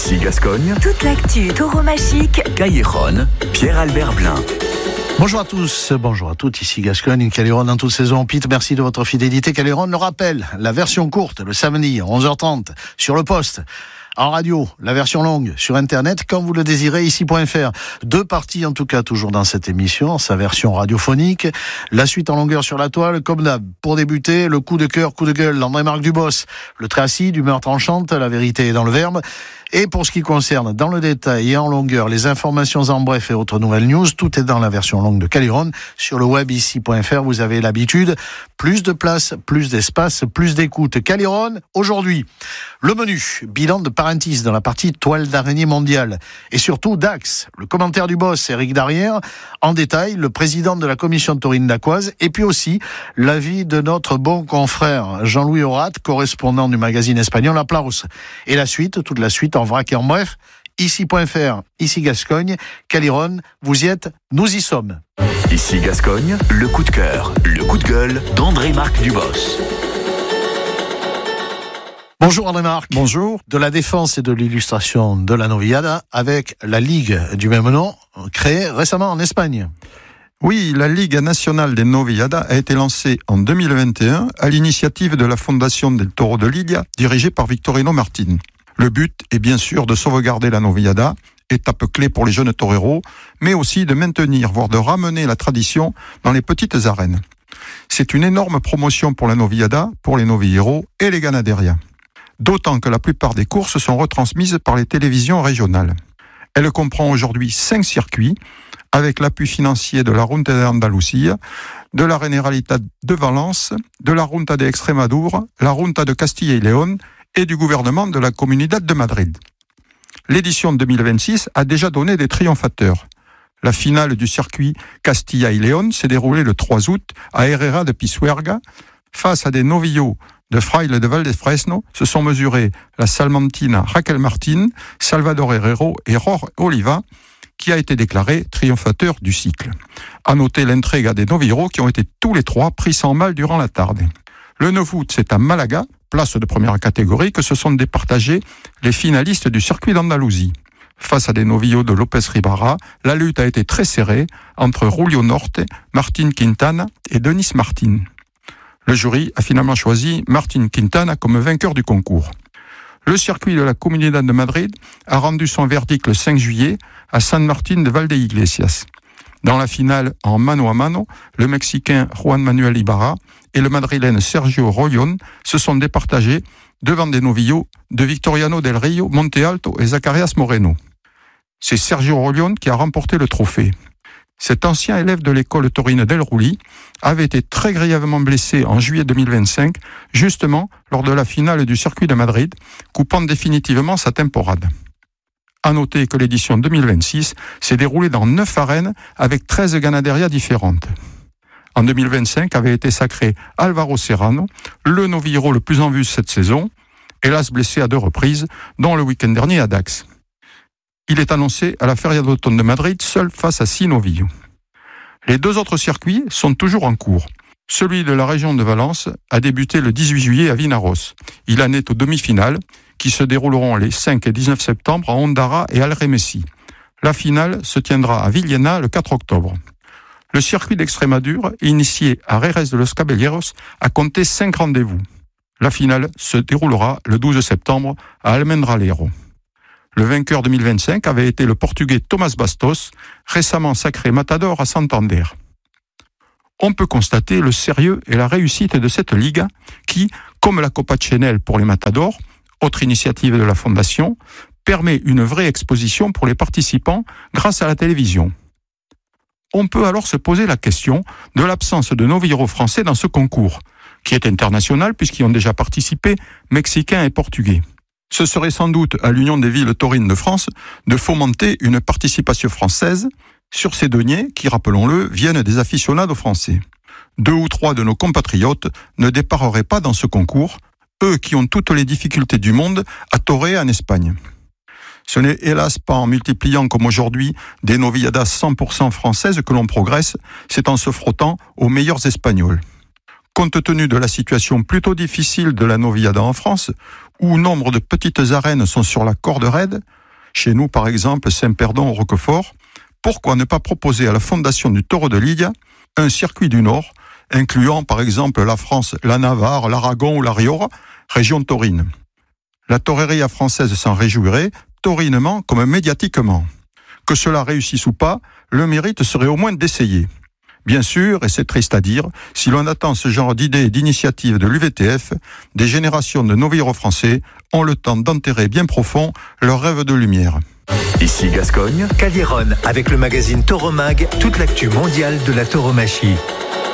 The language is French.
Ici Gascogne, toute l'actu tauromachique. Cailleronne, Pierre-Albert Blin. Bonjour à tous, bonjour à toutes, ici Gascogne, Cailleronne en toute saison. Pete, merci de votre fidélité. Cailleronne le rappelle, la version courte, le samedi, 11h30, sur le poste. En radio, la version longue, sur Internet, quand vous le désirez, ici.fr. 2 parties, en tout cas, toujours dans cette émission, sa version radiophonique. La suite en longueur sur la toile, comme d'hab. Pour débuter, le coup de cœur, coup de gueule d'André-Marc Dubos. Le tracy, d'humeur tranchante, la vérité est dans le verbe. Et pour ce qui concerne, dans le détail et en longueur, les informations en bref et autres nouvelles news, tout est dans la version longue de Cailleronne. Sur le web, ici.fr, vous avez l'habitude. Plus de place, plus d'espace, plus d'écoute. Cailleronne, aujourd'hui, le menu, bilan de Parentis dans la partie toile d'araignée mondiale. Et surtout, Dax, le commentaire du boss, Éric Darrière. En détail, le président de la commission taurine d'Aquoise. Et puis aussi, l'avis de notre bon confrère, Jean-Louis Horat, correspondant du magazine espagnol Aplaus. Et la suite, toute la suite, en vrac et en bref, ici.fr, ici Gascogne, Cailleronne, vous y êtes, nous y sommes. Ici Gascogne, le coup de cœur, le coup de gueule d'André-Marc Dubos. Bonjour André-Marc. Bonjour. De la défense et de l'illustration de la Novillada avec la Ligue du même nom, créée récemment en Espagne. Oui, la Ligue nationale des Novilladas a été lancée en 2021 à l'initiative de la Fondation del Toro de Lidia, dirigée par Victorino Martin. Le but est bien sûr de sauvegarder la Novillada, étape clé pour les jeunes toreros, mais aussi de maintenir, voire de ramener la tradition dans les petites arènes. C'est une énorme promotion pour la Novillada, pour les novilleros et les ganaderia. D'autant que la plupart des courses sont retransmises par les télévisions régionales. Elle comprend aujourd'hui 5 circuits, avec l'appui financier de la Junta de Andalucía, de la Generalitat de Valence, de la Junta de Extremadura, la Junta de Castilla y León et du gouvernement de la Comunidad de Madrid. L'édition 2026 a déjà donné des triomphateurs. La finale du circuit Castilla y León s'est déroulée le 3 août à Herrera de Pisuerga. Face à des novillos de Fraile de Valdefresno, se sont mesurés la salmantina Raquel Martin, Salvador Herrero et Ror Oliva, qui a été déclaré triomphateur du cycle. À noter l'entrega des novilleros qui ont été tous les 3 pris sans mal durant la tarde. Le 9 août, c'est à Malaga, place de première catégorie, que se sont départagés les finalistes du circuit d'Andalousie. Face à des novillos de Lopez Ribara, la lutte a été très serrée entre Julio Norte, Martin Quintana et Denis Martin. Le jury a finalement choisi Martin Quintana comme vainqueur du concours. Le circuit de la Comunidad de Madrid a rendu son verdict le 5 juillet à San Martín de Valdeiglesias. Dans la finale en mano à mano, le Mexicain Juan Manuel Ibarra et le Madrilène Sergio Rollón se sont départagés devant des novillos de Victoriano del Rio, Monte Alto et Zacarias Moreno. C'est Sergio Rollón qui a remporté le trophée. Cet ancien élève de l'école taurine d'El Rouli avait été très grièvement blessé en juillet 2025, justement lors de la finale du circuit de Madrid, coupant définitivement sa temporade. À noter que l'édition 2026 s'est déroulée dans 9 arènes avec 13 ganaderia différentes. En 2025 avait été sacré Alvaro Serrano, le novillero le plus en vue cette saison, hélas blessé à 2 reprises, dont le week-end dernier à Dax. Il est annoncé à la Feria d'automne de Madrid seul face à 6 novillos. Les 2 autres circuits sont toujours en cours. Celui de la région de Valence a débuté le 18 juillet à Vinaros. Il en est aux demi-finales qui se dérouleront les 5 et 19 septembre à Ondara et Algemesí. La finale se tiendra à Villena le 4 octobre. Le circuit d'Extrémadure, initié à Jerez de los Caballeros, a compté 5 rendez-vous. La finale se déroulera le 12 septembre à Almendralejo. Le vainqueur 2025 avait été le Portugais Thomas Bastos, récemment sacré Matador à Santander. On peut constater le sérieux et la réussite de cette liga qui, comme la Copa Chenel pour les Matadors, autre initiative de la Fondation, permet une vraie exposition pour les participants grâce à la télévision. On peut alors se poser la question de l'absence de novilleros français dans ce concours, qui est international puisqu'ils ont déjà participé Mexicains et Portugais. Ce serait sans doute à l'Union des villes taurines de France de fomenter une participation française sur ces deniers qui, rappelons-le, viennent des aficionados français. 2 ou 3 de nos compatriotes ne dépareraient pas dans ce concours, eux qui ont toutes les difficultés du monde à torer en Espagne. Ce n'est hélas pas en multipliant comme aujourd'hui des novilladas 100% françaises que l'on progresse, c'est en se frottant aux meilleurs Espagnols. Compte tenu de la situation plutôt difficile de la novillada en France, où nombre de petites arènes sont sur la corde raide, chez nous par exemple Saint-Perdon au Roquefort, pourquoi ne pas proposer à la Fondation du Taureau de Lidia un circuit du Nord, incluant par exemple la France, la Navarre, l'Aragon ou la Rioja, région taurine. La toreria française s'en réjouirait, taurinement comme médiatiquement. Que cela réussisse ou pas, le mérite serait au moins d'essayer. Bien sûr, et c'est triste à dire, si l'on attend ce genre d'idées et d'initiatives de l'UVTF, des générations de noviros français ont le temps d'enterrer bien profond leur rêve de lumière. Ici Gascogne, Caliron avec le magazine Tauromag, toute l'actu mondiale de la tauromachie.